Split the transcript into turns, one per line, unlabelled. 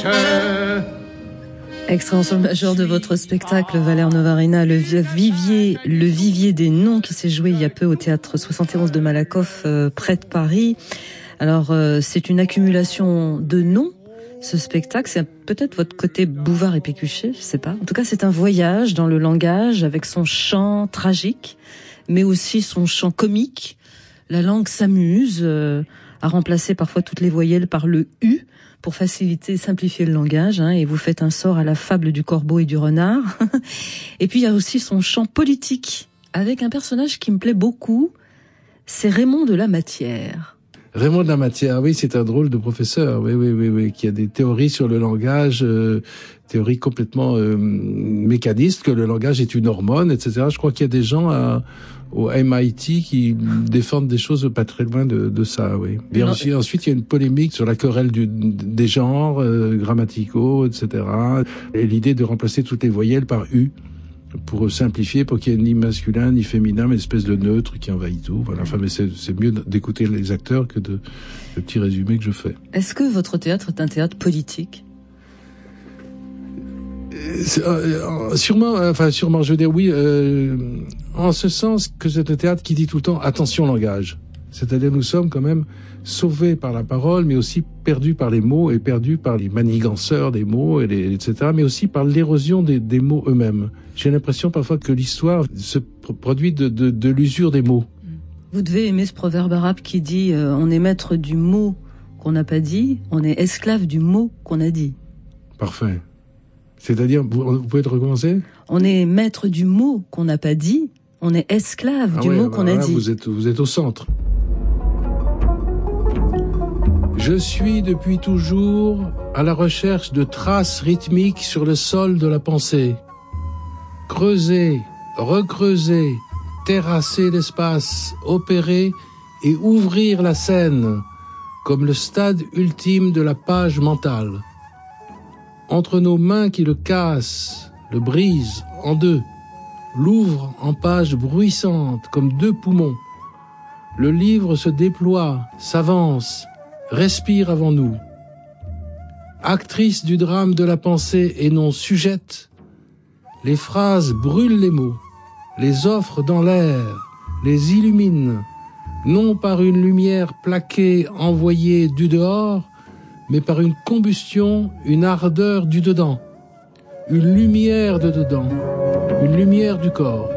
Extrait en sol majeur de votre spectacle, Valère Novarina, le vivier des noms, qui s'est joué il y a peu au théâtre 71 de Malakoff, près de Paris. Alors, c'est une accumulation de noms, ce spectacle. C'est peut-être votre côté Bouvard et Pécuchet, je sais pas. En tout cas, c'est un voyage dans le langage avec son chant tragique, mais aussi son chant comique. La langue s'amuse à remplacer parfois toutes les voyelles par le « u » pour faciliter et simplifier le langage, et vous faites un sort à la fable du corbeau et du renard. Et puis il y a aussi son chant politique, avec un personnage qui me plaît beaucoup, c'est Raymond de la Matière.
Raymond de la Matière, oui, c'est un drôle de professeur, oui, qui a des théories sur le langage, théories complètement mécanistes, que le langage est une hormone, etc. Je crois qu'il y a des gens au MIT qui défendent des choses pas très loin de ça, oui. Et ensuite, il y a une polémique sur la querelle des genres grammaticaux, etc. Et l'idée de remplacer toutes les voyelles par U, pour simplifier, pour qu'il n'y ait ni masculin ni féminin, mais une espèce de neutre qui envahit tout. Voilà. Enfin, mais c'est mieux d'écouter les acteurs que le petit résumé que je fais.
Est-ce que votre théâtre est un théâtre politique ?
Sûrement, je veux dire oui, en ce sens que c'est un théâtre qui dit tout le temps attention langage. C'est-à-dire nous sommes quand même sauvés par la parole, mais aussi perdus par les mots et perdus par les maniganceurs des mots, etc., mais aussi par l'érosion des mots eux-mêmes. J'ai l'impression parfois que l'histoire se produit de l'usure des mots.
Vous devez aimer ce proverbe arabe qui dit on est maître du mot qu'on n'a pas dit, on est esclave du mot qu'on a dit.
Parfait. C'est-à-dire, vous pouvez te recommencer ?
On est maître du mot qu'on n'a pas dit, on est esclave du mot qu'on a dit.
Vous êtes au centre. Je suis depuis toujours à la recherche de traces rythmiques sur le sol de la pensée. Creuser, recreuser, terrasser l'espace, opérer et ouvrir la scène, comme le stade ultime de la page mentale. Entre nos mains qui le cassent, le brisent en deux, l'ouvrent en pages bruissantes comme deux poumons. Le livre se déploie, s'avance, respire avant nous. Actrice du drame de la pensée et non sujette, les phrases brûlent les mots, les offrent dans l'air, les illuminent, non par une lumière plaquée envoyée du dehors, mais par une combustion, une ardeur du dedans, une lumière de dedans, une lumière du corps.